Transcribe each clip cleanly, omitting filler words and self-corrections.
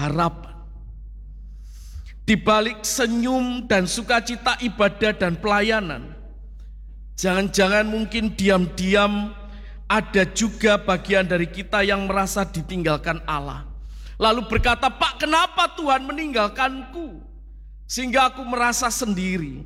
harapan. Di balik senyum dan sukacita ibadah dan pelayanan, jangan-jangan mungkin diam-diam ada juga bagian dari kita yang merasa ditinggalkan Allah. Lalu berkata, "Pak, kenapa Tuhan meninggalkanku sehingga aku merasa sendiri?"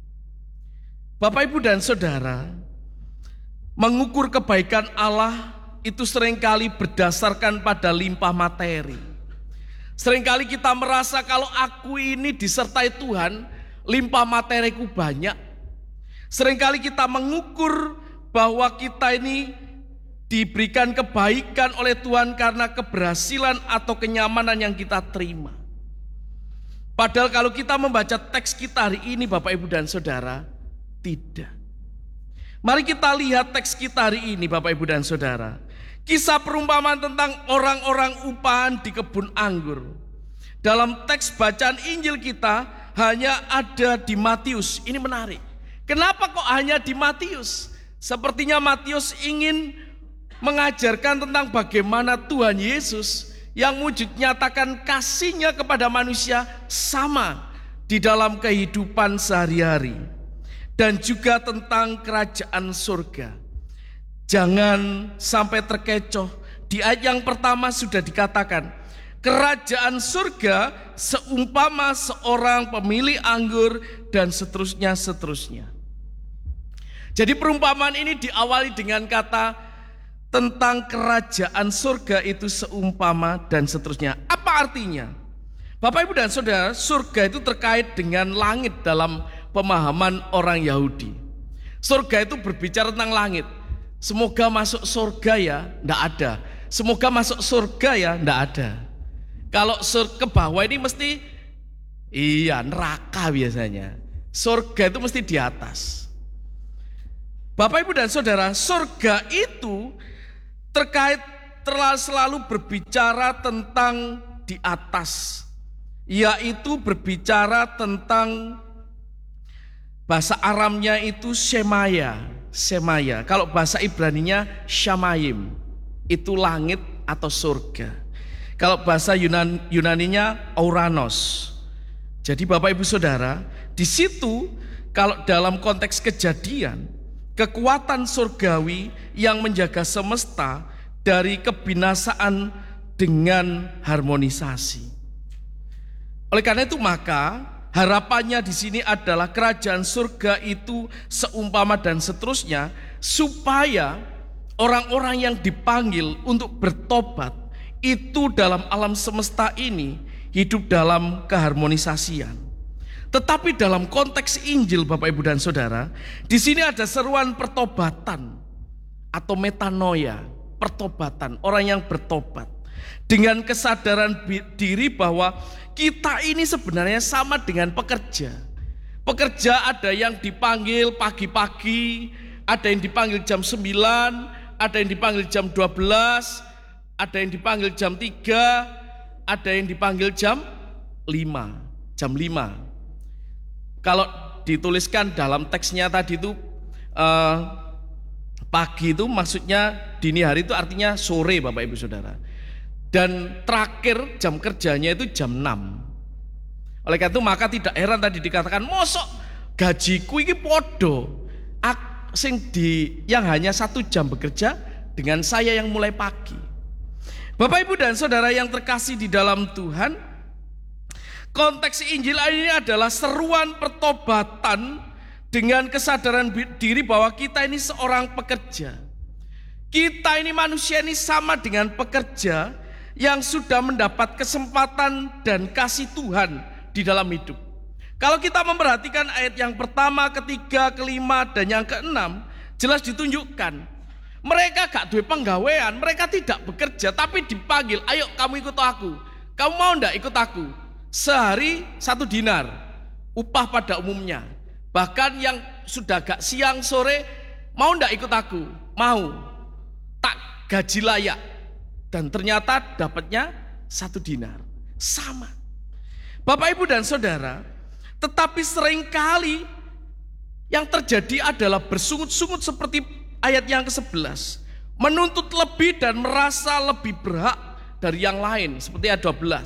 Bapak, Ibu, dan Saudara, mengukur kebaikan Allah itu seringkali berdasarkan pada limpah materi. Seringkali kita merasa kalau aku ini disertai Tuhan, limpah materiku banyak. Seringkali kita mengukur bahwa kita ini diberikan kebaikan oleh Tuhan karena keberhasilan atau kenyamanan yang kita terima. Padahal kalau kita membaca teks kita hari ini, Bapak, Ibu, dan Saudara, tidak. Mari kita lihat teks kita hari ini, Bapak, Ibu, dan Saudara. Kisah perumpamaan tentang orang-orang upahan di kebun anggur. Dalam teks bacaan Injil kita hanya ada di Matius. Ini menarik. Kenapa kok hanya di Matius? Sepertinya Matius ingin mengajarkan tentang bagaimana Tuhan Yesus yang wujud nyatakan kasihnya kepada manusia sama di dalam kehidupan sehari-hari. Dan juga tentang kerajaan surga. Jangan sampai terkecoh. Di ayat yang pertama sudah dikatakan, kerajaan surga seumpama seorang pemilik anggur, dan seterusnya. Jadi perumpamaan ini diawali dengan kata tentang kerajaan surga itu seumpama dan seterusnya. Apa artinya? Bapak, Ibu, dan Saudara, surga itu terkait dengan langit dalam pemahaman orang Yahudi. Surga itu berbicara tentang langit. Semoga masuk surga ya, enggak ada. Semoga masuk surga ya, enggak ada. Kalau ke bawah ini mesti neraka biasanya. Surga itu mesti di atas. Bapak, Ibu, dan Saudara, surga itu terkait selalu berbicara tentang di atas, yaitu berbicara tentang bahasa Aramnya itu Semaya. Kalau bahasa Ibraninya Shamayim, itu langit atau surga. Kalau bahasa Yunaninya Ouranos. Jadi Bapak, Ibu, Saudara, di situ kalau dalam konteks Kejadian, kekuatan surgawi yang menjaga semesta dari kebinasaan dengan harmonisasi. Oleh karena itu maka harapannya di sini adalah kerajaan surga itu seumpama dan seterusnya, supaya orang-orang yang dipanggil untuk bertobat itu dalam alam semesta ini hidup dalam keharmonisasian. Tetapi dalam konteks Injil, Bapak, Ibu, dan Saudara, di sini ada seruan pertobatan atau metanoia, pertobatan, orang yang bertobat dengan kesadaran diri bahwa kita ini sebenarnya sama dengan pekerja. Pekerja ada yang dipanggil pagi-pagi, ada yang dipanggil jam 9, ada yang dipanggil jam 12, ada yang dipanggil jam 3, ada yang dipanggil jam 5. Kalau dituliskan dalam teksnya tadi itu pagi itu maksudnya dini hari, itu artinya sore, Bapak, Ibu, Saudara. Dan terakhir jam kerjanya itu jam 6. Oleh karena itu maka tidak heran tadi dikatakan, mosok gajiku ini podo yang hanya 1 jam bekerja dengan saya yang mulai pagi. Bapak, Ibu, dan Saudara yang terkasih di dalam Tuhan, konteks Injil ini adalah seruan pertobatan dengan kesadaran diri bahwa kita ini seorang pekerja. Kita ini manusia ini sama dengan pekerja yang sudah mendapat kesempatan dan kasih Tuhan di dalam hidup. Kalau kita memperhatikan ayat yang pertama, ketiga, kelima, dan yang keenam, jelas ditunjukkan mereka gak duwe penggawean, mereka tidak bekerja, tapi dipanggil, ayo kamu ikut aku. Kamu mau ndak ikut aku? Sehari 1 dinar, upah pada umumnya. Bahkan yang sudah gak siang sore, mau ndak ikut aku? Mau, tak gaji layak. Dan ternyata dapatnya 1 dinar. Sama. Bapak, Ibu, dan Saudara, tetapi seringkali yang terjadi adalah bersungut-sungut seperti ayat yang ke-11. Menuntut lebih dan merasa lebih berhak dari yang lain. Seperti ayat 12.